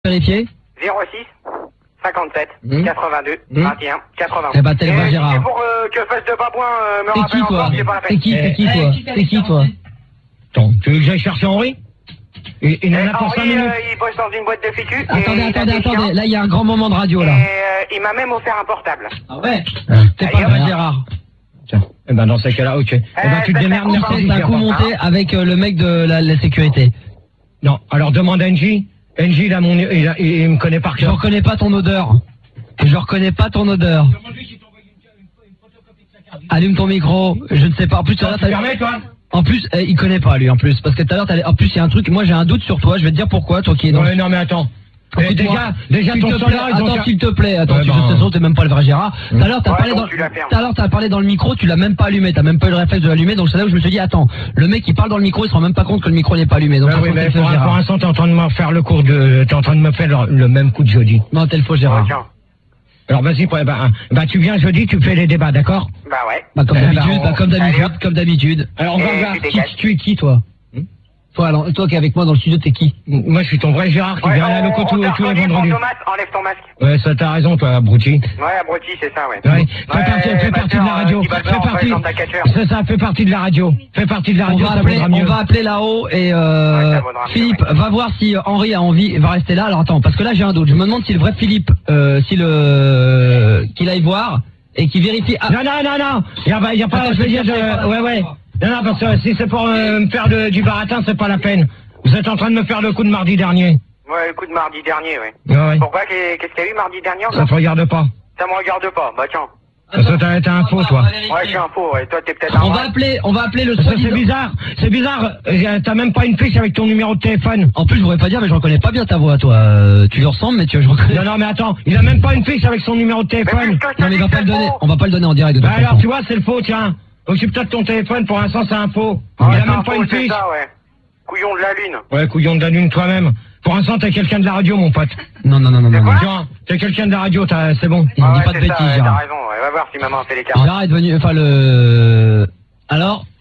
Vérifier 06 57 82 21 80. Eh ben, t'es le vrai Gérard. C'est pour que Fesse de Babouin me rappelle encore, c'est pas la peine. C'est qui toi Attends, tu veux que j'aille chercher Henri? Il en a pour 5 Henri, minutes. il bosse dans une boîte de fécu. Attendez, là il y a un grand moment de radio là. Et il m'a même offert un portable. Ah ouais. T'es pas le vrai Gérard. Tiens, eh ben dans ces cas-là, ok. Eh ben tu te démerdes, merci. C'est un coup monté avec le mec de la sécurité. Non, alors demande à NJ. NJ, il me connaît par Je cœur. reconnais pas ton odeur. Je reconnais pas ton odeur. Allume ton micro. Je ne sais pas. En plus, toi. En plus, il connaît pas lui. En plus, parce que tout à l'heure, en plus, il y a un truc. Moi, j'ai un doute sur toi. Je vais te dire pourquoi. Toi qui es dans. Ouais, non, mais attends. Déjà ton standard, attends, s'il te plaît. Attends, de toute façon, t'es même pas le vrai Gérard. Tout à l'heure, t'as parlé dans le micro. Tu l'as même pas allumé. T'as même pas eu le réflexe de l'allumer. Donc c'est là où je me suis dit, attends, le mec il parle dans le micro, il se rend même pas compte que le micro n'est pas allumé. Donc oui, mais pour l'instant, t'es en train de me faire t'es en train de me faire le même coup de jeudi. Non, t'es le faux Gérard. Alors vas-y, tu viens jeudi, tu fais les débats, d'accord? Bah ouais. Comme d'habitude. Alors on va voir. Tu es qui toi? Toi qui es avec moi dans le studio, t'es qui? Moi je suis ton vrai Gérard qui vient à la loco tous les vendredis. Enlève ton masque. Ouais, ça t'as raison toi, abruti. Ouais, abruti, c'est ça, ouais. Fais partie de la radio. C'est ça, fais partie de la radio. Fais partie de la radio, ça vaudra mieux. On va appeler là-haut et Philippe, va voir si Henri a envie, va rester là. Alors attends, parce que là j'ai un doute. Je me demande si le vrai Philippe, qu'il aille voir et qu'il vérifie. Non. Il y a pas, je veux dire, ouais. Non, parce que si c'est pour me faire du baratin, c'est pas la peine. Vous êtes en train de me faire le coup de mardi dernier. Ouais, le coup de mardi dernier, ouais. Ouais. Pourquoi? Qu'est-ce qu'il y a eu mardi dernier? Ça te regarde pas. Ça me regarde pas, bah tiens. Parce que t'es un faux, toi. Ouais, je suis un faux, ouais. Toi, t'es peut-être un on va appeler le soi-disant. C'est bizarre. T'as même pas une fiche avec ton numéro de téléphone. En plus, je voudrais pas dire, mais je reconnais pas bien ta voix, toi. Tu lui ressembles, mais je reconnais. Non, mais attends. Il a même pas une fiche avec son numéro de téléphone. Non, mais il va pas le donner. On va pas le donner en direct de toute façon. Alors, tu vois, c'est le faux, tiens. Occupe-toi de ton téléphone, pour l'instant, c'est un faux. Il a même pas une fiche. Ça, ouais. Couillon de la lune. Ouais, couillon de la lune toi-même. Pour l'instant, t'es quelqu'un de la radio, mon pote. Non. Tiens, t'es quelqu'un de la radio, c'est bon. Il ne dit pas de bêtises, Gérard. T'as raison, ouais. Va voir si maman fait les carottes. Gérard est devenu, Alors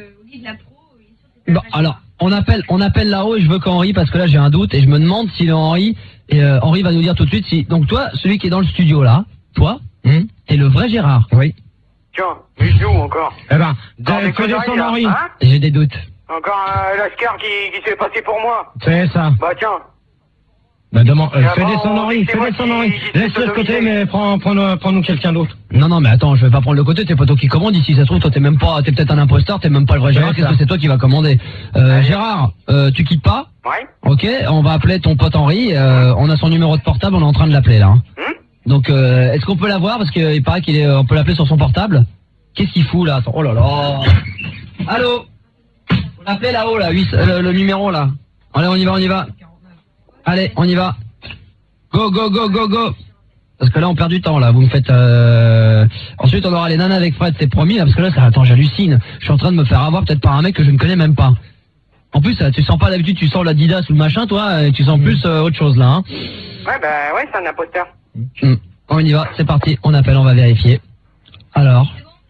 bon, alors, on appelle là-haut et je veux qu'Henri, parce que là j'ai un doute et je me demande si Henri, Henri va nous dire tout de suite si. Donc toi, celui qui est dans le studio là, toi, t'es le vrai Gérard. Oui. Tiens, Michou encore. Eh ben, fais descendre Henri. J'ai des doutes. Encore un lascar qui s'est passé pour moi. C'est ça. Bah tiens. Bah demande, fais descendre Henri. Laisse-le de côté, mais prends-nous quelqu'un d'autre. Non, mais attends, je vais pas prendre le côté, t'es pas toi qui commande ici, ça se trouve, toi t'es peut-être un imposteur, t'es même pas le vrai Gérard, qu'est-ce que c'est toi qui va commander? Gérard, tu quittes pas? Ouais. Ok, on va appeler ton pote Henri, on a son numéro de portable, on est en train de l'appeler là. Donc, est-ce qu'on peut l'avoir? Parce qu'il paraît on peut l'appeler sur son portable. Qu'est-ce qu'il fout là? Oh là là. Allô? On l'appelait là-haut là, le numéro là. Allez, on y va. Allez, on y va. Go. Parce que là, on perd du temps, là. Vous me faites... Ensuite, on aura les nanas avec Fred, c'est promis, là, parce que là, attends, j'hallucine. Je suis en train de me faire avoir peut-être par un mec que je ne connais même pas. En plus, tu sens pas d'habitude, tu sens l'Adidas ou le machin, toi, et tu sens plus autre chose, là, hein. Ouais, c'est un imposteur. On y va, c'est parti. On appelle, on va vérifier. Alors...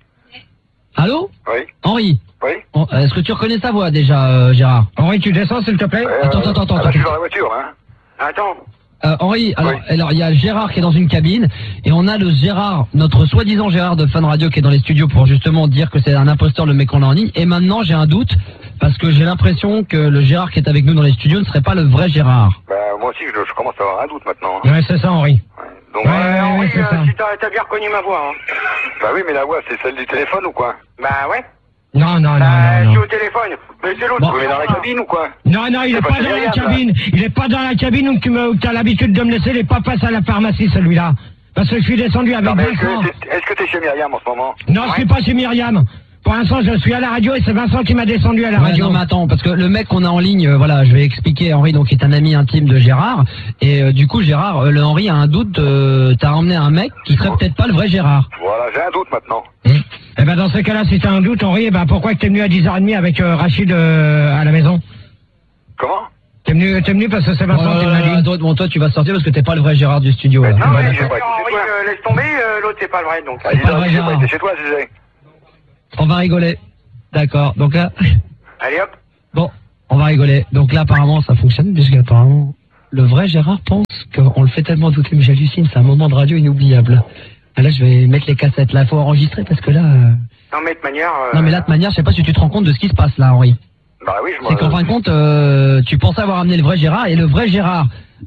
Allô? Oui. Henri? Oui. Est-ce que tu reconnais sa voix déjà, Gérard? Henri, tu descends s'il te plaît? Attends. Je suis dans la voiture, hein. Attends. Henri, alors il y a Gérard qui est dans une cabine et on a le Gérard, notre soi-disant Gérard de Fun Radio qui est dans les studios pour justement dire que c'est un imposteur le mec qu'on a en ligne. Et maintenant j'ai un doute parce que j'ai l'impression que le Gérard qui est avec nous dans les studios ne serait pas le vrai Gérard. Bah moi aussi je commence à avoir un doute maintenant. Ouais, c'est ça Henri. Donc Henri, c'est ça. si t'as bien reconnu ma voix, hein. Bah oui, mais la voix c'est celle du téléphone ou quoi? Bah ouais. Non. Je suis au téléphone. Mais c'est l'autre. Bon. Vous êtes dans la cabine ou quoi? Non, il est pas dans la cabine. Il est pas dans la cabine où tu as l'habitude de me laisser. Il est pas passé à la pharmacie, celui-là. Parce que je suis descendu avec Vincent. Est-ce que t'es chez Myriam en ce moment? Non, je suis pas chez Myriam. Pour l'instant, je suis à la radio et c'est Vincent qui m'a descendu à la radio. Non, mais attends, parce que le mec qu'on a en ligne, voilà, je vais expliquer. Henri, donc, est un ami intime de Gérard. Et du coup, Gérard, le Henri a un doute. T'as emmené un mec qui serait peut-être pas le vrai Gérard. Voilà, j'ai un doute maintenant. Eh ben, dans ce cas-là, si t'as un doute, Henri, pourquoi que t'es venu à 10h30 avec Rachid à la maison? Comment? T'es venu parce que c'est Vincent qui m'a dit. Bon, toi, tu vas sortir parce que t'es pas le vrai Gérard du studio. Là. Non, mais j'ai pas été chez toi. Laisse tomber, l'autre c'est pas le vrai, donc. C'est pas le vrai J'ai pas Gérard. été chez toi, je disais. On va rigoler. D'accord, donc là... Allez hop. Bon, on va rigoler. Donc là, apparemment, ça fonctionne, puisque apparemment... le vrai Gérard pense qu'on le fait tellement douter, mais j'hallucine, c'est un moment de radio inoubliable. Là, je vais mettre les cassettes, là, il faut enregistrer parce que là... Non, mais de manière... Non, mais là, de manière, je sais pas si tu te rends compte de ce qui se passe là, Henri. Bah oui, je C'est qu'en fin de compte, tu pensais avoir amené le vrai Gérard, et le vrai Gérard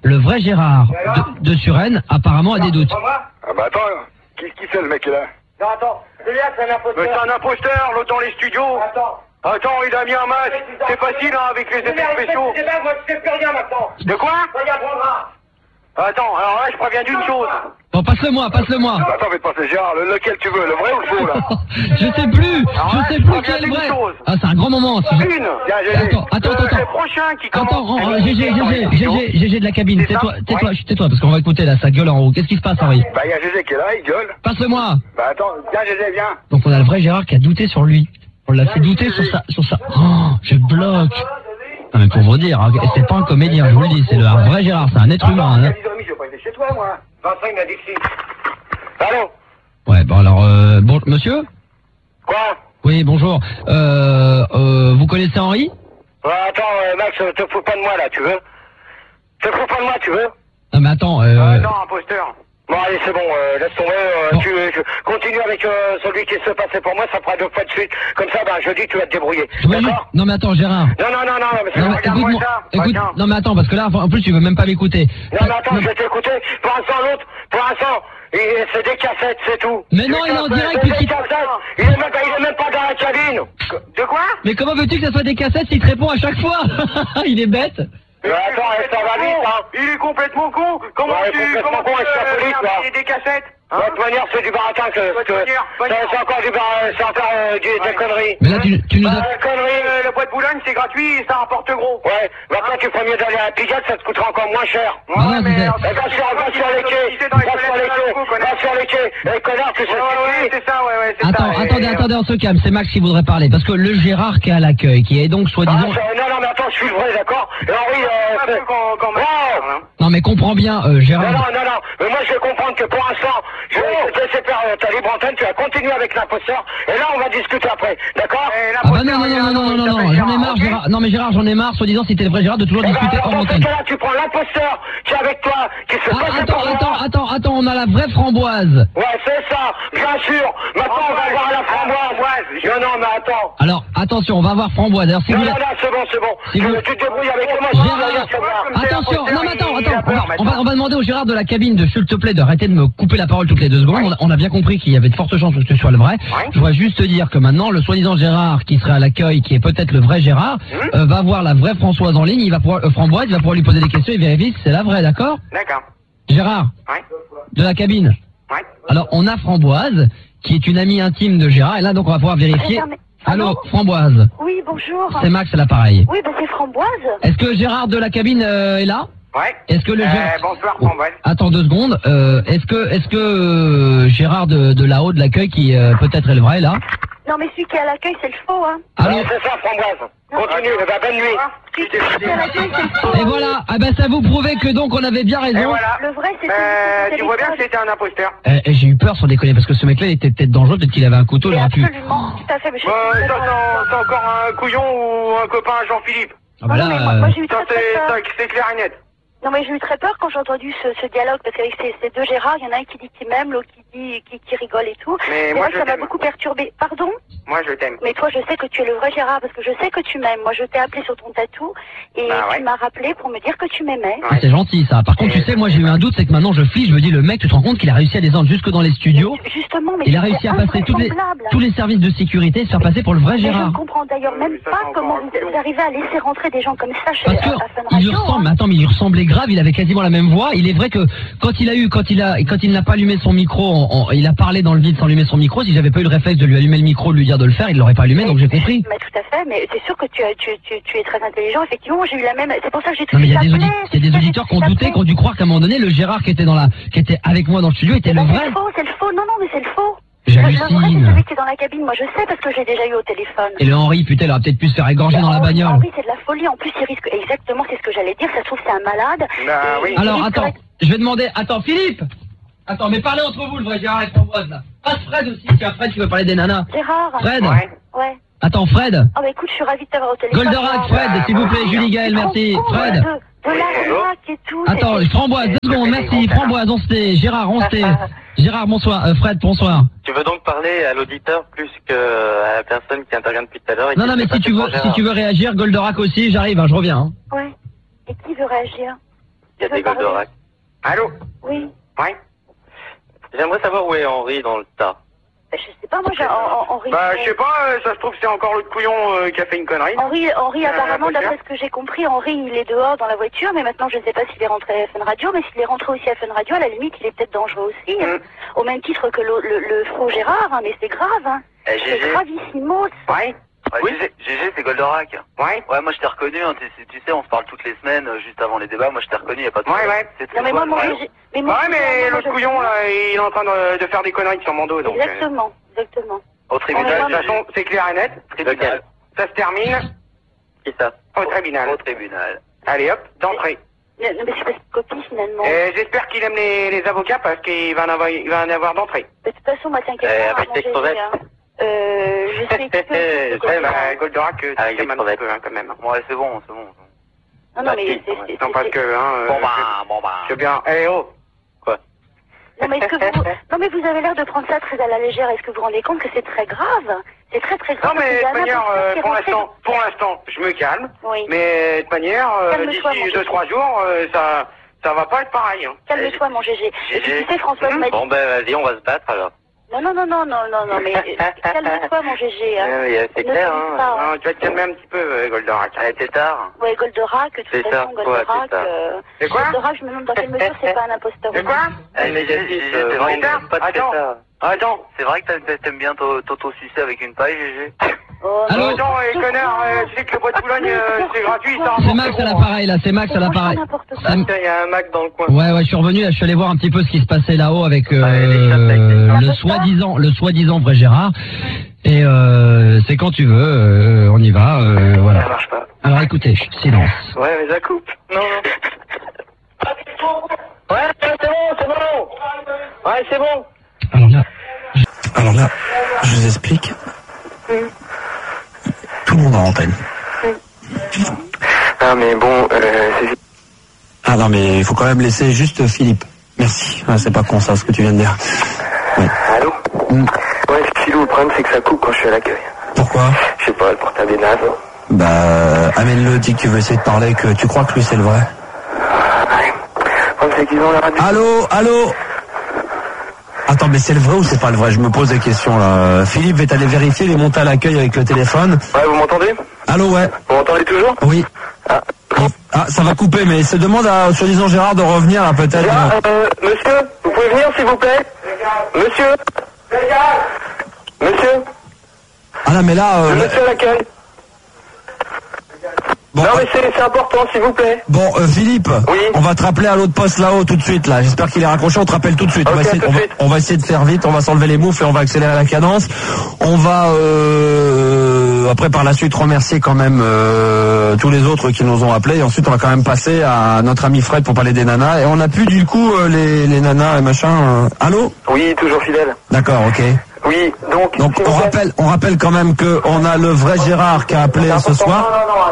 de Suresnes, apparemment, a des doutes. Ah bah attends, qui c'est le mec qui est là? Non, attends, c'est un imposteur. C'est un imposteur, l'autre dans les studios. Attends, il a mis un masque. C'est facile, hein, avec les effets spéciaux. Moi, je sais plus rien maintenant. De quoi? Regarde, prendra. Attends, alors là, je préviens d'une chose. Bon, passe-le-moi. Attends, fais te passer Gérard, lequel tu veux, le vrai ou le faux, là? Je sais plus qui est le vrai. Ah, c'est un grand moment. Une. Attends. Le prochain qui commence. Attends, GG de la cabine, tais-toi, parce qu'on va écouter là, ça gueule en haut. Qu'est-ce qui se passe, Henri? Bah, il y a Gégé qui est là, il gueule. Passe-le-moi. Bah attends, viens Gégé, viens. Donc on a le vrai Gérard qui a douté sur lui. On l'a fait douter sur ça. Oh, je bloque. Non mais pour vous dire, c'est pas un comédien, je vous le dis, c'est le vrai Gérard, c'est un être humain. Hein. Je vais pas aller chez toi, moi. Vincent, il m'a dit que si. Allô? Ouais, bon alors, bon, monsieur? Quoi? Oui, bonjour. Vous connaissez Henri? Ouais, attends, Max, te fous pas de moi, là, tu veux? Te fous pas de moi, tu veux? Non mais attends, non, imposteur. Bon, allez, c'est bon, laisse tomber, tu continue avec celui qui se passait pour moi, ça fera 2 fois de suite. Comme ça, ben, jeudi, tu vas te débrouiller. D'accord? Non mais attends, Gérard. Non, mais regarde-moi ça. Écoute, non mais attends, parce que là, en plus, tu veux même pas m'écouter. Non, mais attends, je vais t'écouter. Pour l'instant, c'est des cassettes, c'est tout. Mais non, il est en direct, puisqu'il... Il est même pas dans la cabine. De quoi? Mais comment veux-tu que ça soit des cassettes s'il te répond à chaque fois? Il est bête. Attends, ça va vite, hein. Il est complètement con. Comment tu envoyer des cassettes? De toute manière, c'est du baratin c'est encore des conneries. Mais là, tu nous as... conneries, le bois de Boulogne, c'est gratuit et ça rapporte gros. Ouais, maintenant tu ferais mieux d'aller à Pigalle, ça te coûtera encore moins cher. Ouais, mais... Va sur les quais, les connards, tu sais. Ouais, c'est ça, ouais, c'est ça. Attendez, on se calme, c'est Max qui voudrait parler, parce que le Gérard qui est à l'accueil, qui est donc soi-disant... Non, mais attends, je suis le vrai, d'accord? Et Henri, non, mais comprends bien, Gérard... Non, mais moi je vais comprendre que pour l'instant, je vais te laisser faire ta libre antenne, tu vas continuer avec l'imposteur, et là on va discuter après, d'accord? Ah bah non, j'en ai marre, Gérard. Non mais Gérard, j'en ai marre, soi-disant, si t'es le vrai Gérard, de toujours discuter hors antenne. Dans ce cas-là, tu prends l'imposteur qui est avec toi, qui se passe pour moi. Attends, on a la vraie Framboise. Ouais, c'est ça, bien sûr. Maintenant, on va voir la Framboise. Non, mais attends. Alors, attention, on va voir Framboise. Alors, si non, vous... c'est bon. Si vous... Tu te débrouilles avec moi. Attention, non, mais attends. On va demander au Gérard de la cabine de, s'il te plaît, d'arrêter de me couper la parole toutes les 2 secondes. On a bien compris qu'il y avait de fortes chances que ce soit le vrai. Je voudrais juste te dire que maintenant, le soi-disant Gérard qui serait à l'accueil, qui est peut-être le vrai Gérard, va voir la vraie Françoise en ligne. Il va pouvoir, Framboise, il va pouvoir lui poser des questions et vérifier si c'est la vraie, d'accord? D'accord. Gérard, de la cabine. Alors, on a Framboise, qui est une amie intime de Gérard, et là, donc, on va pouvoir vérifier. Allô, Framboise. Oui, bonjour. C'est Max à l'appareil. Oui, c'est Framboise. Est-ce que Gérard de la cabine est là? Ouais. Est-ce que le bonsoir, Framboise. Attends 2 secondes. Est-ce que Gérard de là-haut de l'accueil, qui peut-être est le vrai, là? Non, mais celui qui est à l'accueil, c'est le faux, hein. Allô? C'est ça, Framboise. Continue, bonne nuit. Et voilà, ça vous prouvait que donc on avait bien raison. Et voilà. Le vrai, c'est tu vois bien que c'était un imposteur. J'ai eu peur, sans déconner, parce que ce mec-là, il était peut-être dangereux, peut-être qu'il avait un couteau, il aurait pu... Absolument, tout à fait. C'est encore un couillon ou un copain à Jean-Philippe. Ah bah là, moi, j'ai eu très peur. C'est clair et net. Non, mais j'ai eu très peur quand j'ai entendu ce dialogue, parce qu'avec ces 2 Gérard, il y en a un qui dit qu'il m'aime, l'autre qui dit qui rigole et tout. Mais moi, ça m'a beaucoup perturbé. Pardon? Moi, je t'aime. Mais toi, je sais que tu es le vrai Gérard, parce que je sais que tu m'aimes. Moi, je t'ai appelé sur ton tatou, et tu m'as rappelé pour me dire que tu m'aimais. C'est gentil, ça. Par contre, tu sais, moi, j'ai eu un doute, c'est que maintenant, je flippe, je me dis, le mec, tu te rends compte qu'il a réussi à descendre jusque dans les studios? Justement, mais il a réussi à passer tous les services de sécurité, se faire passer pour le vrai Gérard. Je ne comprends d'ailleurs même pas comment vous arrivez à laisser rentrer des gens comme ça chez Fun Radio. Mais il ressemblait grave, il avait quasiment la même voix. Il est vrai que quand il n'a pas allumé son micro, il a parlé dans le vide sans allumer son micro. Si j'avais pas eu le réflexe de lui allumer le micro, de lui dire de le faire, il l'aurait pas allumé, donc j'ai compris. Mais tout à fait, mais c'est sûr que tu es très intelligent. Effectivement, j'ai eu la même. C'est pour ça que j'ai tout fait. Il y a des auditeurs qui ont douté, qui ont dû croire qu'à un moment donné, le Gérard qui était avec moi dans le studio était le vrai. C'est le faux. Non, mais c'est le faux. J'hallucine. Le vrai, c'est celui qui est dans la cabine. Moi, je sais parce que j'ai déjà eu au téléphone. Et le Henri, putain, il aurait peut-être pu se faire égorger dans la bagnole. Henri, c'est de la folie. En plus, il risque. Exactement, c'est ce que j'allais dire. Ça se trouve, c'est un malade. Oui. Alors, attends. Je vais demander. Attends, Philippe. Attends, mais parlez entre vous, le vrai Gérard et Framboise, là. Passe Fred aussi. Tu as Fred qui veut parler des nanas. Gérard. Fred. Ouais. Attends, Fred. Ah bah écoute, je suis ravie de t'avoir au téléphone. Goldorak, Fred, s'il vous plaît, Julie Gaël, merci. Fred. De l'arnaque et tout. Attends, Framboise, 2 secondes, merci. Framboise, on se tait. Gérard, on se tait. Gérard, bonsoir. Fred, bonsoir. Tu veux donc parler à l'auditeur plus que à la personne qui intervient depuis tout à l'heure? Non, mais si tu veux réagir, Goldorak aussi, j'arrive, hein, je reviens. Hein. Ouais. Et qui veut réagir? Il y a des Goldorak. Allô? Oui. Ouais. J'aimerais savoir où est Henri dans le tas. Je sais pas, moi, Henri... Bah, je sais pas, ça se trouve c'est encore l'autre couillon qui a fait une connerie. Henri apparemment, d'après ce que j'ai compris, Henri, il est dehors dans la voiture, mais maintenant, je ne sais pas s'il est rentré à FN Radio, mais s'il est rentré aussi à FN Radio, à la limite, il est peut-être dangereux aussi, au même titre que le faux Gérard, hein, mais c'est grave, hein. C'est gravissimo. Ouais. Oui, GG, c'est Goldorak. Ouais. Ouais, moi je t'ai reconnu, hein, tu sais, on se parle toutes les semaines, juste avant les débats, moi je t'ai reconnu, y a pas de problème. Ouais. Non, mais moi, mon GG... mais l'autre couillon, là, il est en train de faire des conneries sur mon dos, donc... Exactement. Au tribunal, de toute façon, c'est clair et net. Tribunal. Ça se termine... Qui ça? Au tribunal. Au tribunal. Allez hop, d'entrée. Non, mais c'est pas une copie, finalement. J'espère qu'il aime les avocats, parce qu'il va en avoir d'entrée. De toute façon, moi, t'inquiète pas, avec tes crevettes. Je sais que... Goldorak, tu t'aimes un petit peu, hein, quand même. Ouais, c'est bon. Non, mais c'est... Non, parce que, hein... Bon bah... C'est bien. Eh, oh! Quoi? Non, mais vous avez l'air de prendre ça très à la légère. Est-ce que vous vous rendez compte que c'est très grave? C'est très très grave. Non, mais de toute manière, pour l'instant, je me calme. Oui. Mais de toute manière, d'ici 2-3 jours, ça va pas être pareil. Hein. Calme-toi, mon GG. Et puis, tu sais, Françoise m'a dit... Bon, ben, vas-y, on va se battre, alors. Non, mais calme-toi, mon GG. Hein. C'est clair, hein. Non, tu vas te calmer un petit peu, Goldorak. C'est tard. Ouais, Goldorak, de toute façon, Goldorak... C'est quoi? Goldorak, je me demande dans quelle mesure c'est pas un imposteur. C'est quoi? Mais c'est vrai que pas de ça. Attends. C'est vrai que t'aimes bien t'auto-sucer avec une paille, GG? Allô? Attends, connard, tu sais que le bois de Boulogne, c'est gratuit, ça. C'est Max à l'appareil, là, c'est Max à l'appareil. Il y a un Mac dans le coin. Ouais, je suis revenu, là, je suis allé voir un petit peu ce qui se passait là-haut avec le soi-disant vrai Gérard. Et c'est quand tu veux, on y va, voilà. Ça marche pas. Alors écoutez, silence. Ouais, mais ça coupe. Non. Ouais, c'est bon. Ouais, c'est bon. Alors là, je vous explique. Tout le monde en antenne. Ah mais bon, c'est... Ah non mais il faut quand même laisser juste Philippe. Merci. Ah, c'est pas con ça ce que tu viens de dire. Ouais. Allô? Ouais, Philou, le problème c'est que ça coupe quand je suis à l'accueil. Pourquoi? Je sais pas, le portable est naze. Bah, amène-le, dis que tu veux essayer de parler, que tu crois que lui c'est le vrai. Ouais. Le problème c'est qu'ils ont la radio. Allô? Attends, mais c'est le vrai ou c'est pas le vrai? Je me pose des questions là. Philippe va aller vérifier, il est monté à l'accueil avec le téléphone. Ouais, vous m'entendez? Allô, ouais. Vous m'entendez toujours? Oui. Ah, ça va couper, mais se demande à soi-disant Gérard de revenir là peut-être. Monsieur, vous pouvez venir s'il vous plaît? Monsieur? Ah non, mais là... Monsieur à l'accueil. Bon, non mais c'est important s'il vous plaît. Bon, Philippe, oui. On va te rappeler à l'autre poste là-haut tout de suite là. J'espère qu'il est raccroché, on te rappelle tout de suite. Okay, on va essayer de faire vite, on va s'enlever les moufles et on va accélérer la cadence. On va après par la suite remercier quand même tous les autres qui nous ont appelés. Et ensuite on va quand même passer à notre ami Fred pour parler des nanas. Et on a plus du coup les nanas et machin. Allô? Oui, toujours fidèle. D'accord, ok. Oui, donc on rappelle quand même que on a le vrai Gérard qui a appelé ce soir.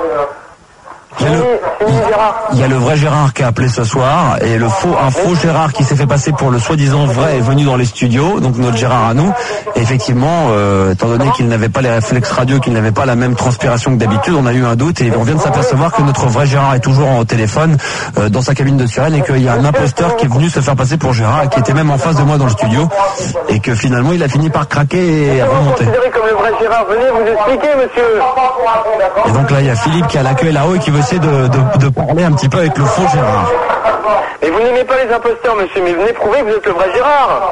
Il y a le vrai Gérard qui a appelé ce soir et un faux Gérard qui s'est fait passer pour le soi-disant vrai est venu dans les studios, donc notre Gérard à nous. Et effectivement, étant donné qu'il n'avait pas les réflexes radio, qu'il n'avait pas la même transpiration que d'habitude, on a eu un doute et on vient de s'apercevoir que notre vrai Gérard est toujours au téléphone dans sa cabine de sirène et qu'il y a un imposteur qui est venu se faire passer pour Gérard et qui était même en face de moi dans le studio et que finalement il a fini par craquer et remonter. Comme le vrai Gérard, venez vous expliquer, monsieur. Et donc là il y a Philippe qui est à l'accueil là-haut et qui veut essayer de parler un petit peu avec le faux Gérard. Mais vous n'aimez pas les imposteurs, monsieur, mais venez prouver que vous êtes le vrai Gérard.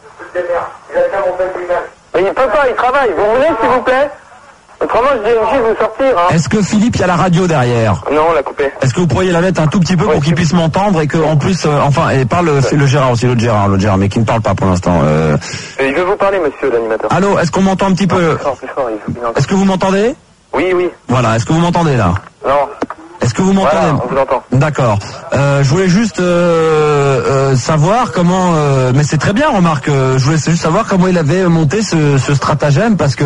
Mais il peut pas, il travaille. Vous venez, s'il vous plaît? Autrement, je dis de vous sortir. Hein. Est-ce que Philippe, il y a la radio derrière? Non, on l'a coupé. Est-ce que vous pourriez la mettre un tout petit peu pour qu'il puisse m'entendre et que en plus, et parle le Gérard aussi, l'autre Gérard, mais qui ne parle pas pour l'instant. Il veut vous parler, monsieur l'animateur. Allô, est-ce qu'on m'entend un petit peu? Plus fort, est-ce que vous m'entendez? Oui. Voilà, est-ce que vous m'entendez là? Non. Est-ce que vous m'entendez? Voilà, on vous entend. D'accord. Je voulais juste savoir comment... mais c'est très bien, remarque. Je voulais juste savoir comment il avait monté ce stratagème, parce que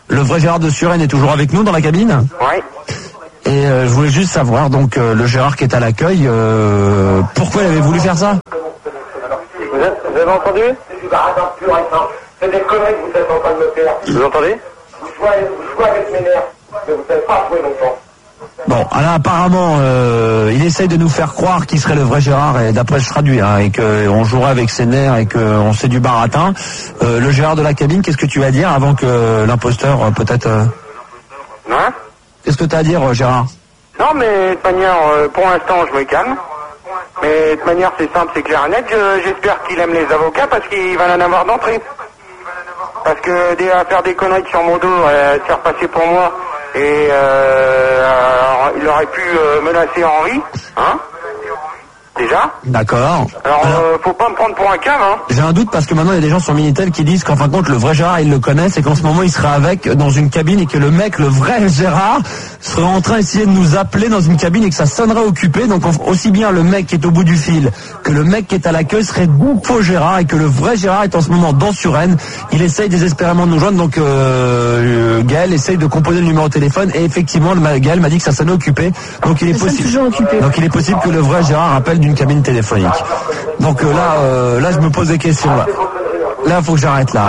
Le vrai Gérard de Suresnes est toujours avec nous dans la cabine. Ouais. Et je voulais juste savoir, donc le Gérard qui est à l'accueil, pourquoi il avait voulu faire ça? Vous avez entendu? C'est des conneries que vous êtes en train de me faire. Vous entendez? Vous jouez avec mes nerfs, mais vous n'avez pas joué longtemps. Bon, alors apparemment, il essaye de nous faire croire qu'il serait le vrai Gérard, et d'après je traduis, hein, et qu'on jouerait avec ses nerfs et qu'on sait du baratin. Le Gérard de la cabine, qu'est-ce que tu vas dire avant que l'imposteur, peut-être... Hein? Qu'est-ce que tu as à dire, Gérard? Non, mais de toute manière, pour l'instant, je me calme. Mais de toute manière, c'est simple, c'est clair et net. J'espère qu'il aime les avocats parce qu'il va en avoir d'entrée. Parce que à faire des conneries sur mon dos, se faire passer pour moi, et alors, il aurait pu menacer Henri, hein? Déjà. D'accord. Alors, faut pas me prendre pour un cave, hein. J'ai un doute parce que maintenant il y a des gens sur Minitel qui disent qu'en fin de compte le vrai Gérard ils le connaissent et qu'en ce moment il serait avec dans une cabine et que le mec, le vrai Gérard, serait en train d'essayer de nous appeler dans une cabine et que ça sonnerait occupé. Donc aussi bien le mec qui est au bout du fil que le mec qui est à l'accueil serait faux Gérard et que le vrai Gérard est en ce moment dans Suresnes. Il essaye désespérément de nous joindre. Donc Gaël essaye de composer le numéro de téléphone et effectivement Gaël m'a dit que ça sonnait occupé. Donc il est possible. Donc il est possible que le vrai Gérard appelle d'une cabine téléphonique. Donc là je me pose des questions là faut que j'arrête là.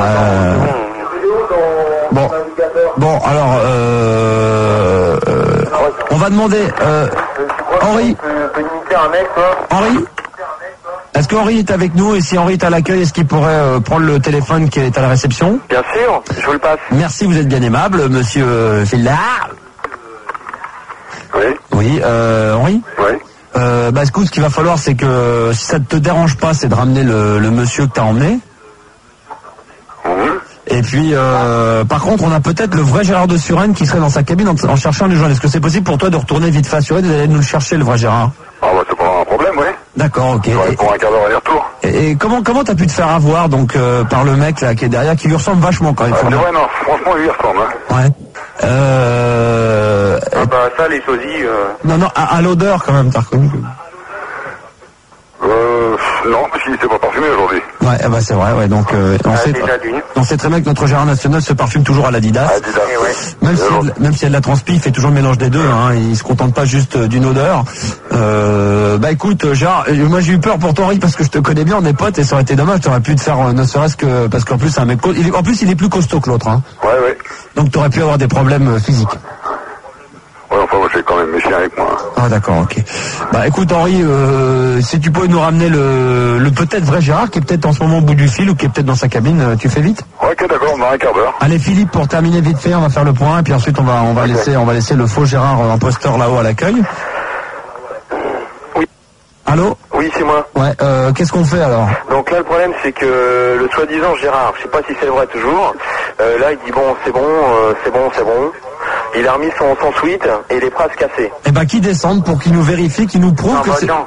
Bon alors on va demander Henri, est-ce que Henri est avec nous, et si Henri est à l'accueil, est-ce qu'il pourrait prendre le téléphone qui est à la réception? Bien sûr, je vous le passe. Merci, vous êtes bien aimable, monsieur Fillard. Oui, Henri. Bah écoute, ce qu'il va falloir, c'est que si ça ne te dérange pas, c'est de ramener le monsieur que t'as emmené. Et puis, par contre, on a peut-être le vrai Gérard de Suresnes qui serait dans sa cabine en cherchant les gens. Est-ce que c'est possible pour toi de retourner vite fait à Suresnes et d'aller nous le chercher, le vrai Gérard? Ah bah c'est pas un problème, oui. D'accord, ok. Pour un quart d'heure aller-retour. Et comment t'as pu te faire avoir donc par le mec là qui est derrière, qui lui ressemble vachement quand même. Ouais, non, franchement, il lui ressemble. Hein. Ouais. Ah bah ça, les sosies... Non, à l'odeur quand même, t'as reconnu. Non, parce qu'il s'est pas parfumé aujourd'hui. Ouais, bah c'est vrai, ouais. Donc on sait très bien que notre Gérard national se parfume toujours à l'Adidas. Même s'il y a de la transpi, il fait toujours le mélange des deux. Hein, il se contente pas juste d'une odeur. Bah écoute, Gérard, moi j'ai eu peur pour toi, Henri, parce que je te connais bien, on est potes, et ça aurait été dommage. T'aurais pu te faire, ne serait-ce que parce qu'en plus c'est un mec. En plus, il est plus costaud que l'autre. Hein. Ouais. Donc t'aurais pu avoir des problèmes physiques. Ouais, enfin, moi, j'ai quand même méfié avec moi. Ah, d'accord, ok. Bah, écoute, Henri, si tu pouvais nous ramener le peut-être vrai Gérard, qui est peut-être en ce moment au bout du fil, ou qui est peut-être dans sa cabine, tu fais vite? Ok, d'accord, dans un quart d'heure. Allez, Philippe, pour terminer vite fait, on va faire le point, et puis ensuite, on va laisser le faux Gérard imposteur là-haut à l'accueil. Oui. Allô? Oui, c'est moi. Ouais, qu'est-ce qu'on fait alors? Donc là, le problème, c'est que le soi-disant Gérard, je sais pas si c'est vrai toujours, là, il dit bon, c'est bon. Il a remis son suite et les phrases cassées. Eh ben, qui descende pour qu'il nous vérifie, qu'il nous prouve que c'est...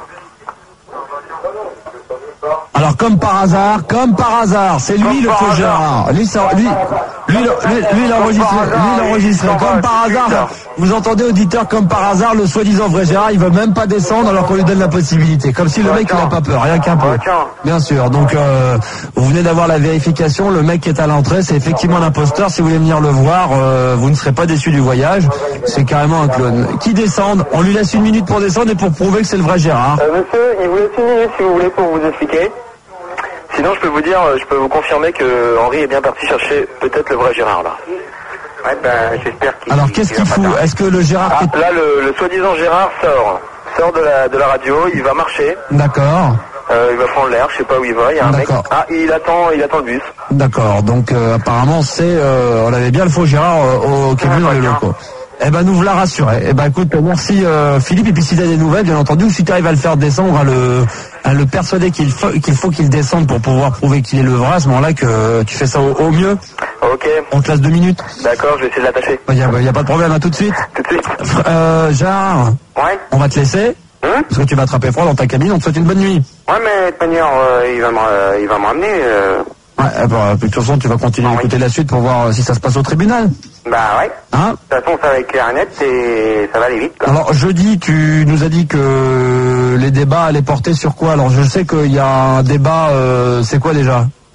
Alors, comme par hasard, c'est lui le faux Gérard. Lui, il enregistre. Comme par hasard, vous entendez, auditeur, comme par hasard, le soi-disant vrai Gérard, il veut même pas descendre alors qu'on lui donne la possibilité. Comme si le mec, il a pas peur, rien qu'un peu. Bien sûr. Donc, vous venez d'avoir la vérification. Le mec qui est à l'entrée, c'est effectivement l'imposteur. Si vous voulez venir le voir, vous ne serez pas déçus du voyage. C'est carrément un clone. Qui descende? On lui laisse 1 minute pour descendre et pour prouver que c'est le vrai Gérard. Monsieur, il vous laisse 1 minute si vous voulez pour vous expliquer. Sinon, je peux vous confirmer que Henri est bien parti chercher peut-être le vrai Gérard, là. Ouais, ben, j'espère qu'il... Alors, qu'est-ce qu'il fout? Est-ce que le Gérard... Là, le soi-disant Gérard sort de la radio, il va marcher. D'accord. Il va prendre l'air, je sais pas où il va, il y a un mec... Ah, il attend le bus. D'accord, donc apparemment, on avait bien le faux Gérard au Québec dans les locaux. Eh ben, nous voilà rassurés. Eh ben, écoute, merci Philippe. Et puis s'il a des nouvelles, bien entendu, ou si tu arrives à le faire descendre, à le persuader qu'il faut qu'il descende pour pouvoir prouver qu'il est le vrai, à ce moment-là que tu fais ça au mieux. Ok. On te laisse 2 minutes. D'accord, je vais essayer de l'attacher. Y a pas de problème, à tout de suite. Tout de suite. Gérard. Ouais. On va te laisser. Parce que tu vas attraper froid dans ta cabine. On te souhaite une bonne nuit. Ouais, mais de toute manière, il va me ramener. Ouais, bah, de toute façon, tu vas continuer à écouter la suite pour voir si ça se passe au tribunal. Bah ouais. Hein? De toute façon, ça va être clair et net et ça va aller vite, quoi. Alors, jeudi, tu nous as dit que les débats allaient porter sur quoi? Alors, je sais qu'il y a un débat, c'est quoi déjà?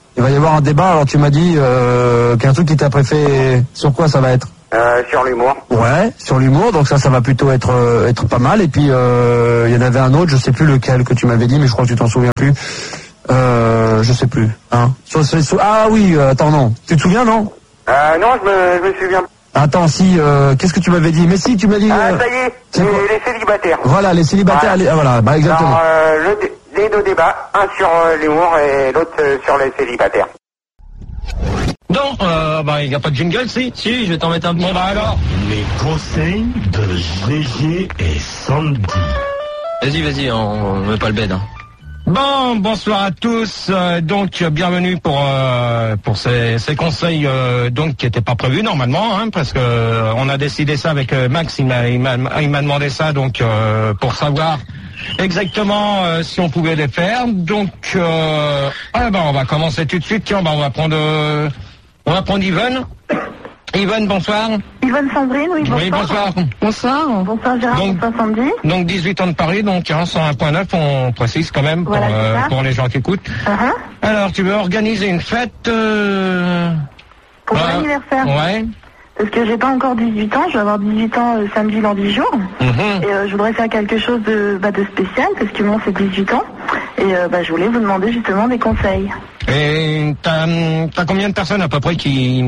Il va y avoir un débat, alors tu m'as dit qu'un truc qui t'a préféré, sur quoi ça va être? Sur l'humour. Ouais, sur l'humour, donc ça va plutôt être pas mal. Et puis il y en avait un autre, je sais plus lequel que tu m'avais dit, mais je crois que tu t'en souviens plus. Je sais plus. Hein. Ah oui, attends, non. Tu te souviens, non? Non, je me souviens. Attends, si, qu'est-ce que tu m'avais dit? Mais si, tu m'as dit... ça y est, les célibataires. Voilà, les célibataires, voilà, bah exactement. Alors, les deux débats, un sur l'humour et l'autre sur les célibataires. Non, il n'y a pas de jingle, si? Si, je vais t'en mettre un petit. Bon, bah alors. Les conseils de Gégé et Sandy. Vas-y, on met pas le bed. Hein. Bon, bonsoir à tous. Donc, bienvenue pour ces conseils donc qui n'étaient pas prévus normalement, hein, parce que on a décidé ça avec Max. Il m'a demandé ça donc pour savoir exactement si on pouvait les faire. Donc, on va commencer tout de suite. Tiens, on va prendre Yvonne. Yvonne, bonsoir. Yvonne Sandrine, oui, bonsoir. Oui, bonsoir. Bonsoir. Bonsoir Gérard, bonsoir Sandy. Donc 18 ans de Paris, donc 101.9, on précise quand même pour les gens qui écoutent. Alors, tu veux organiser une fête pour mon anniversaire. Ouais. Parce que j'ai pas encore 18 ans, je vais avoir 18 ans samedi dans 10 jours. Et je voudrais faire quelque chose de spécial, parce que moi c'est 18 ans. Et je voulais vous demander justement des conseils. Et t'as combien de personnes à peu près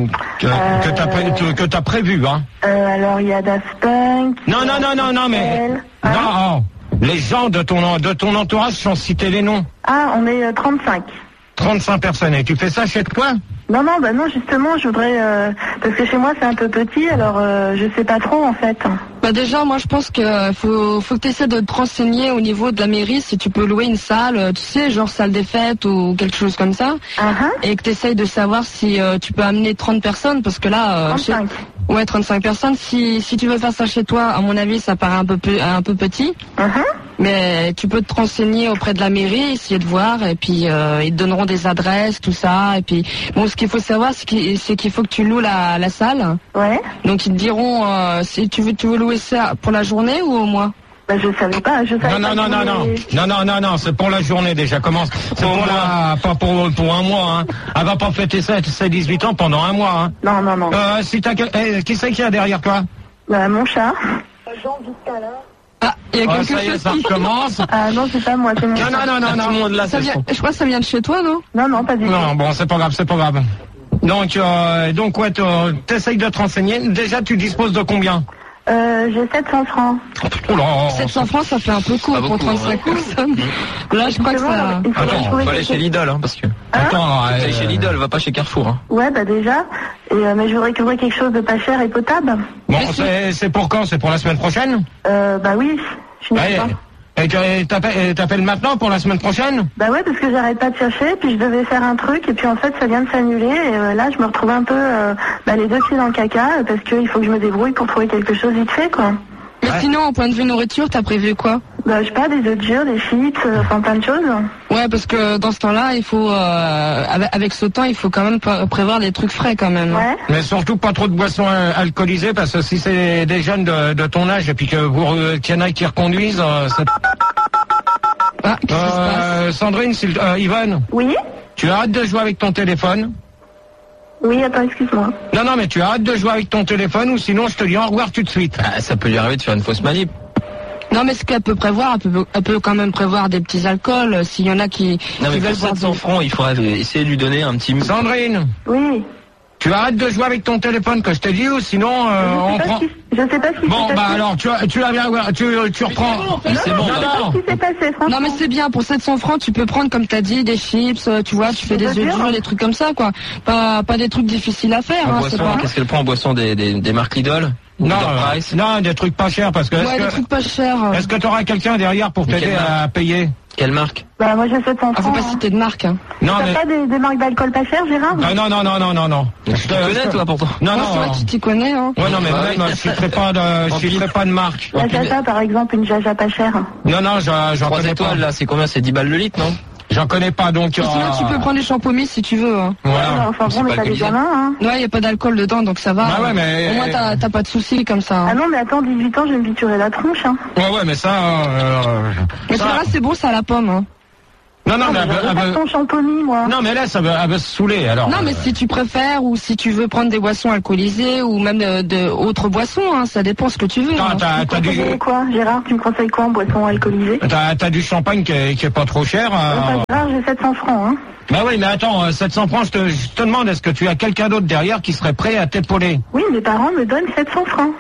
que t'as prévu, hein? Alors il y a Daft Punk. Non, mais non, les gens de ton entourage sont cités les noms. Ah, on est 35. 35 personnes. Et tu fais ça chez toi? Non, justement, je voudrais... parce que chez moi, c'est un peu petit, alors je sais pas trop, en fait. Bah déjà, moi, je pense que faut que tu essaies de te renseigner au niveau de la mairie, si tu peux louer une salle, tu sais, genre salle des fêtes ou quelque chose comme ça. Et que tu essayes de savoir si tu peux amener 30 personnes, parce que là... 35. Ouais, 35 personnes. Si tu veux faire ça chez toi, à mon avis, ça paraît un peu petit. Mais tu peux te renseigner auprès de la mairie, essayer de voir, et puis ils te donneront des adresses, tout ça. Et puis, bon, ce qu'il faut savoir, c'est qu'il faut que tu loues la salle. Ouais. Donc ils te diront si tu veux louer ça pour la journée ou au mois. Bah, je savais pas. Non, c'est pour la journée déjà. Commence. C'est pas pour un mois. Hein. Elle va pas fêter ça, ses 18 ans pendant un mois. Hein. Non. Qui c'est qu'il y a derrière toi? Bah, mon chat. Ah, il y a quelque chose ça commence. Ah non, c'est pas moi, c'est mon chat. Non. Tout le monde là, je crois que ça vient de chez toi, non? Non, pas du tout. Non, bon, c'est pas grave. Donc ouais, t'essayes de te renseigner. Déjà, tu disposes de combien? J'ai 700 francs. 700 francs, ça fait un peu court pour 35 personnes. Là, je crois que ça... Attends, on va aller chez Lidl, hein, parce que... Attends, aller chez Lidl, va pas chez Carrefour. Hein. Ouais, bah déjà. Mais je voudrais trouver quelque chose de pas cher et potable. Bon, c'est pour quand? C'est pour la semaine prochaine? Bah oui, je n'ai pas. Et t'appelles maintenant pour la semaine prochaine? Bah ouais, parce que j'arrête pas de chercher, puis je devais faire un truc, et puis en fait ça vient de s'annuler, et là je me retrouve un peu les deux pieds dans le caca, parce qu'il faut que je me débrouille pour trouver quelque chose vite fait, quoi. Mais sinon, au point de vue nourriture, t'as prévu quoi? Bah je sais pas, des œufs durs, des chips, plein de choses. Ouais, parce que dans ce temps-là, il faut, avec ce temps, il faut quand même prévoir des trucs frais quand même. Ouais. Mais surtout pas trop de boissons alcoolisées, parce que si c'est des jeunes de ton âge, et puis qu'il y en a qui reconduisent, c'est... qu'est-ce qui se passe? Sandrine, Yvonne. Oui? Tu arrêtes de jouer avec ton téléphone? Oui, attends, excuse-moi. Non, mais tu arrêtes de jouer avec ton téléphone, ou sinon je te dis au revoir tout de suite. Ça peut lui arriver de faire une fausse manip. Non, mais ce qu'elle peut prévoir, elle peut quand même prévoir des petits alcools, s'il y en a qui veulent boire 700 francs, il faudrait essayer de lui donner un petit... Sandrine. Oui. Tu arrêtes de jouer avec ton téléphone que je t'ai dit, ou sinon on prend... Je sais pas ce qui Bon, s'est passé. Alors, tu reprends... C'est bon, Qu'est-ce qui s'est passé, franchement? Non, mais c'est bien, pour 700 francs, tu peux prendre, comme t'as dit, des chips, tu vois, tu fais des œufs durs, des trucs comme ça, quoi. Pas des trucs difficiles à faire, hein, c'est pas... Qu'est-ce qu'elle prend en boisson? Des marques Lidl? Non, des trucs pas chers, parce que... des trucs pas chers. Est-ce que t'auras quelqu'un derrière pour t'aider à payer? Quelle marque? Bah moi j'ai 700 francs. Faut pas citer de marque. Hein. Non, T'as pas des marques d'alcool pas chères, Gérard? Non. Tu te connais, toi, pourtant? Non. C'est vrai que tu t'y connais, hein. Ouais, non, mais même, je citerai pas de marque. La Jaja, par exemple, une Jaja pas chère. Non, j'en 3 connais étoiles, pas. là, c'est combien? C'est 10 balles le litre, non? J'en connais pas, donc... Sinon, tu peux prendre des champomis si tu veux. Hein. Voilà. Enfin bon, mais t'as des gamins, hein. Ouais, y a pas d'alcool dedans, donc ça va. Ah ouais, mais... Au moins, t'as pas de soucis comme ça. Hein. Ah non, mais attends, 18 ans, je vais me biturer la tronche, hein. Ouais, mais ça... Mais ça, c'est bon, ça à la pomme, hein. Non, mais je veux pas ton champomis, moi. Non, mais là, elle veut se saouler, alors. Non, mais si tu préfères, ou si tu veux prendre des boissons alcoolisées, ou même d'autres boissons, hein, ça dépend ce que tu veux. T'as du... quoi, Gérard, tu me conseilles quoi en boisson alcoolisée? T'as du champagne qui est pas trop cher. Gérard, j'ai 700 francs, hein. Bah oui, mais attends, 700 francs, je te demande, est-ce que tu as quelqu'un d'autre derrière qui serait prêt à t'épauler? Oui, mes parents me donnent 700 francs.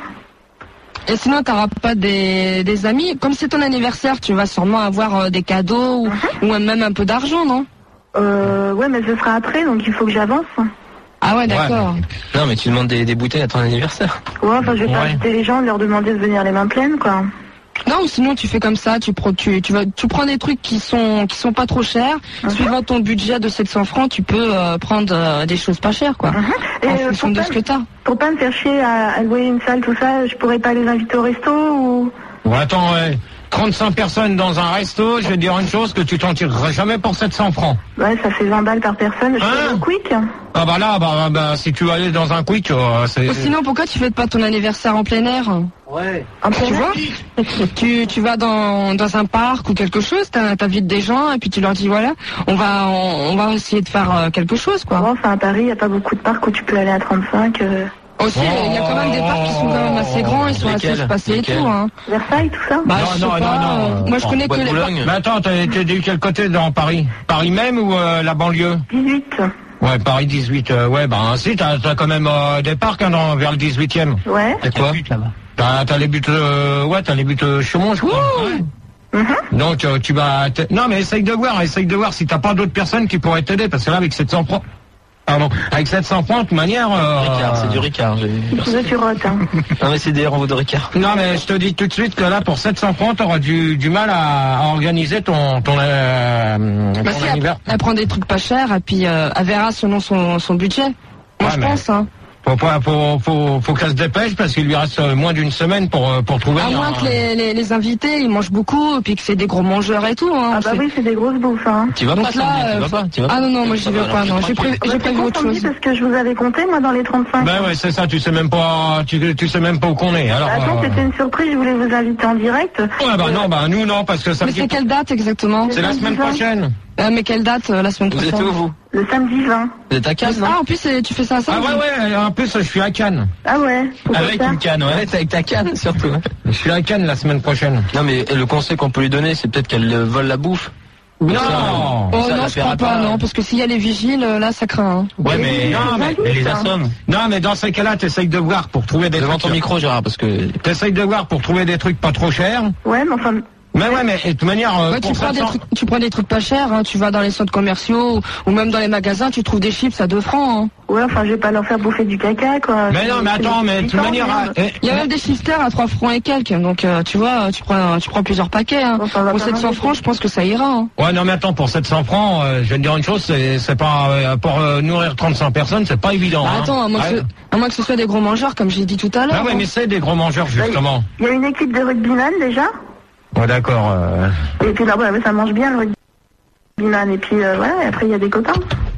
Et sinon, t'auras pas des amis? Comme c'est ton anniversaire, tu vas sûrement avoir des cadeaux ou même un peu d'argent, non? Ouais, mais ce sera après, donc il faut que j'avance. Ah ouais, d'accord. Ouais. Non, mais tu demandes des bouteilles à ton anniversaire. Ouais, enfin, je vais pas inviter les gens, leur demander de venir les mains pleines, quoi. Non, ou sinon tu fais comme ça, tu prends des trucs qui sont pas trop chers. Suivant ton budget de 700 francs, tu peux prendre des choses pas chères, quoi. En fonction de ce que t'as. Pour pas me faire chier à louer une salle, tout ça, je pourrais pas les inviter au resto ou... Ouais, attends, 35 personnes dans un resto, je vais te dire une chose, que tu t'en tireras jamais pour 700 francs. Ouais, ça fait 20 balles par personne, je fais au quick. Ah bah là, bah si tu vas aller dans un quick, c'est... Ou sinon, pourquoi tu fêtes pas ton anniversaire en plein air? Ouais. Tu vois, tu vas dans un parc ou quelque chose, t'invites des gens et puis tu leur dis voilà, on va essayer de faire quelque chose, quoi. Ouais, enfin à Paris, il n'y a pas beaucoup de parcs où tu peux aller à 35. Aussi, il y a quand même des parcs qui sont quand même assez grands, ils sont assez espacés et tout, hein. Versailles, tout ça? Bah, non. Moi, je connais que les... Mais attends, t'es de quel côté dans Paris? Paris même ou la banlieue? 18. Ouais, Paris 18, ouais, bah si, t'as quand même des parcs vers le 18e. Ouais. Et quoi? T'as les buts, t'as les buts Chaumont, je crois. Ouais. Donc tu vas... Non, mais essaye de voir si t'as pas d'autres personnes qui pourraient t'aider, parce que là, avec 700 francs... Pardon, avec 700 francs, de toute manière... Ricard, c'est du Ricard. Tu rotes, hein. Non, mais c'est des renvois de Ricard. Non, mais je te dis tout de suite que là, pour 700 francs, t'auras du mal à organiser ton anniversaire. Elle prend des trucs pas chers, et puis elle verra selon son budget. Moi, je pense, hein. Faut qu'elle se dépêche parce qu'il lui reste moins d'une semaine pour trouver. À moins que les invités ils mangent beaucoup et puis que c'est des gros mangeurs et tout. Hein. Ah bah oui, c'est des grosses bouffes. Hein. Tu vas pas, tu vas pas. Ah non, moi j'y vais pas. Non, j'ai prévu autre chose. Parce que je vous avais compté moi dans les 35. Ben ouais, c'est ça. Tu sais même pas où qu'on est. Alors. Attends, c'était une surprise. Je voulais vous inviter en direct. Ouais, bah nous non parce que ça. Mais c'est quelle date exactement? C'est la semaine prochaine. Mais quelle date la semaine prochaine? Vous êtes où, vous? Le samedi 20. Vous êtes à Cannes, non? Ah, en plus, tu fais ça à samedi? Ah ouais, en plus, je suis à Cannes. Ah ouais? Avec une canne, ouais. Avec ta canne, surtout. Je suis à Cannes la semaine prochaine. Non, mais le conseil qu'on peut lui donner, c'est peut-être qu'elle vole la bouffe. Non! Oh non, je crois pas, non, parce que s'il y a les vigiles, là, ça craint. Hein. Ouais, mais elle les assomme. Non, mais dans ces cas-là, t'essayes de voir pour trouver des devant ton micro, Gérard, parce que... T'essayes de voir pour trouver des trucs pas trop chers. Ouais, mais enfin... Mais de toute manière... tu prends des trucs pas chers, hein. Tu vas dans les centres commerciaux ou même dans les magasins, tu trouves des chips à 2 francs. Hein. Ouais, enfin, je vais pas leur faire bouffer du caca, quoi. Mais non, mais attends, mais de toute manière... Il y a même des chifters à 3 francs et quelques, donc tu vois, tu prends plusieurs paquets. Hein. Pour 700 francs, je pense que ça ira. Hein. Ouais, non, mais attends, pour 700 francs, je vais te dire une chose, c'est pas... pour nourrir 35 personnes, c'est pas évident. Bah, attends, à moins que ce soit des gros mangeurs, comme j'ai dit tout à l'heure. Ah ouais, mais c'est des gros mangeurs, justement. Il y a une équipe de rugbyman, déjà. Ouais, d'accord. Et puis là, ouais, ça mange bien le rugbyman. Et puis, ouais, après, il y a des copains.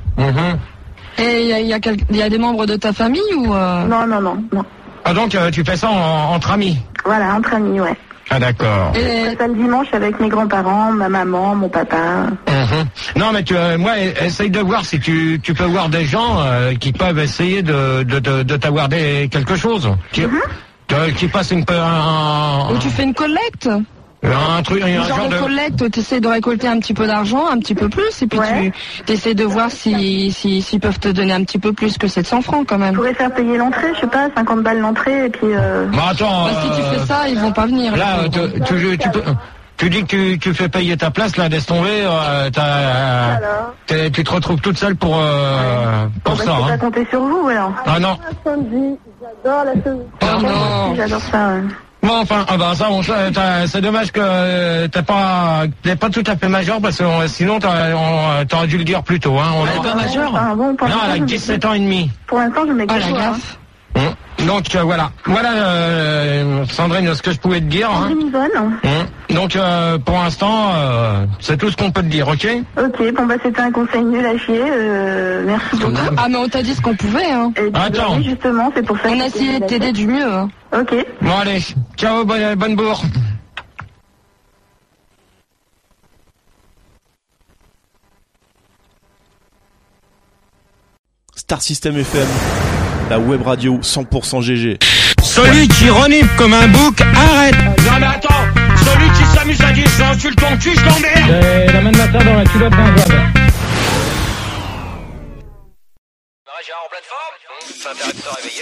Et il y a des membres de ta famille ou Non. Ah, donc, tu fais ça entre amis? Voilà, entre amis, ouais. Ah, d'accord. Et je fais ça le dimanche avec mes grands-parents, ma maman, mon papa. Non, mais moi, essaye de voir si tu peux voir des gens qui peuvent essayer de t'avoir quelque chose. Qui passe Ou tu fais une collecte. Un genre de collecte, tu essaies de récolter un petit peu d'argent, un petit peu plus, et puis tu essaies de voir s'ils peuvent te donner un petit peu plus que 700 francs quand même. Je pourrais faire payer l'entrée, je sais pas, 50 balles l'entrée, et puis... Bah attends... si tu fais ça, ils vont pas venir. Là, tu dis que tu fais payer ta place, là, laisse tomber, tu te retrouves toute seule pour ça. Je peux pas compter sur vous, alors. Ah non. J'adore la chose. Oh non. J'adore ça, ouais. Bon, enfin, c'est dommage que t'es pas tout à fait majeur parce que sinon t'aurais dû le dire plus tôt. Hein. Elle est pas majeure. Non, elle a 17 ans et demi. Pour l'instant, je m'écoute. La gaffe. Donc voilà. Voilà, Sandrine, ce que je pouvais te dire. Hein. Donc pour l'instant, c'est tout ce qu'on peut te dire, ok? Ok, bon bah c'était un conseil nul à chier. Merci beaucoup. Ah mais on t'a dit ce qu'on pouvait. Hein. Et attends. Justement, c'est pour ça. On a essayé de t'aider du mieux. Hein. Ok. Bon allez, ciao, bonne bourre. Star System FM, la web radio 100% GG. Celui qui renifle comme un bouc, arrête. Non mais attends, celui qui s'amuse à dire je l'insulte ton cul, je l'emmerde. J'ai la main de ma soeur dans la culotte d'un job. Gérard en pleine forme. Ça intéresse de se réveiller.